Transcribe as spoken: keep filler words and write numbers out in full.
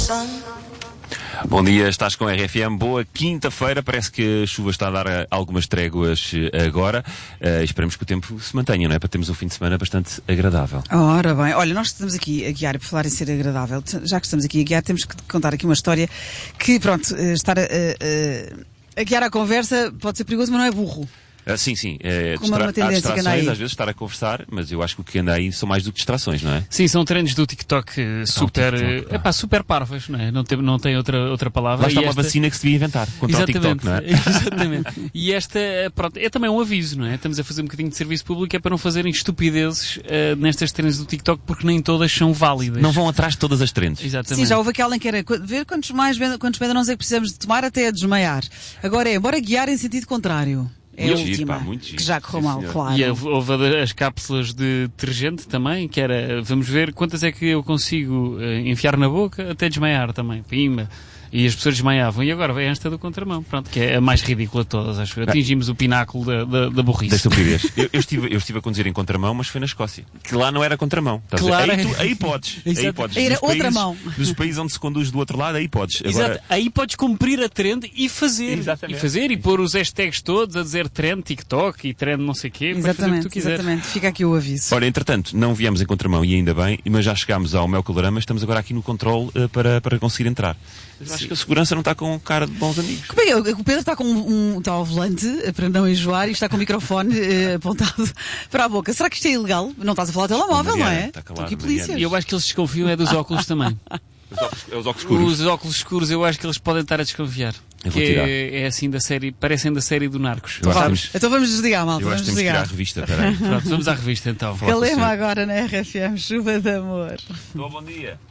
Bom dia, estás com a R F M. Boa quinta-feira. Parece que a chuva está a dar algumas tréguas agora. Uh, esperamos que o tempo se mantenha, não é? Para termos um fim de semana bastante agradável. Ora bem, olha, nós estamos aqui a guiar, por falar em ser agradável, já que estamos aqui a guiar, temos que contar aqui uma história que, pronto, estar a, a, a guiar a conversa pode ser perigoso, mas não é burro. Ah, sim, sim. É, Como distra... é uma tendência Há distrações, que anda aí. às vezes, estar a conversar, mas eu acho que o que anda aí são mais do que distrações, não é? Sim, são treinos do TikTok super, TikTok, é pá, super parvos, não é? Não tem, não tem outra, outra palavra. Lá está E uma esta... vacina que se devia inventar contra Exatamente. o TikTok, não é? Exatamente. E esta, pronto, é também um aviso, não é? Estamos a fazer um bocadinho de serviço público, é para não fazerem estupidezes uh, nestas trends do TikTok, porque nem todas são válidas. Não vão atrás de todas as trends. Exatamente. Sim, já houve aquela em que era ver quantos mais quantos medrões é que precisamos de tomar até a desmaiar. Agora é, bora guiar em sentido contrário. É Muito a giro, última, pá, muito giro. que já correu Sim, mal, senhor. claro. E houve, houve as cápsulas de detergente também, que era, vamos ver quantas é que eu consigo uh, enfiar na boca até desmaiar também. Pimba. E as pessoas desmaiavam. E agora vem esta do contramão, pronto, que é a mais ridícula de todas, acho que atingimos o pináculo da, da, da burrice. Da estupidez. eu, eu, estive, eu estive a conduzir em contramão, mas foi na Escócia. Que lá não era contramão. Estás a ver? Claro. Aí, tu, aí podes. Aí podes. Era Nos outra países, mão. Nos países onde se conduz do outro lado, aí podes. Exato. Agora... Aí podes cumprir a trend e fazer. Exatamente. E fazer e pôr os hashtags todos a dizer trend TikTok e trend não sei o quê. Podes fazer o que Exatamente, tu quiseres. exatamente. Fica aqui o aviso. Ora, entretanto, não viemos em contramão e ainda bem, mas já chegámos ao Mel Calorama, estamos agora aqui no controle uh, para, para conseguir entrar. Mas acho que a segurança não está com cara de bons amigos. Como é que é? O Pedro está com um, um está ao volante, eh, para não enjoar, e está com o microfone eh, apontado para a boca. Será que isto é ilegal? Não estás a falar de telemóvel, não é? Está calado, Aqui Mariana. polícias. E eu acho que eles desconfiam é dos óculos também. Os óculos, é os óculos escuros. Os óculos escuros eu acho que eles podem estar a desconfiar. Eu vou que tirar. é, é assim da série, parecem da série do Narcos. Eu acho que Vamos. temos- Então vamos desligar, malta. Eu acho Vamos que temos que ir à desligar. revista, peraí. Pronto, vamos à revista então. Falar com o Calema senhor. agora na R F M, chuva de amor. Bom dia.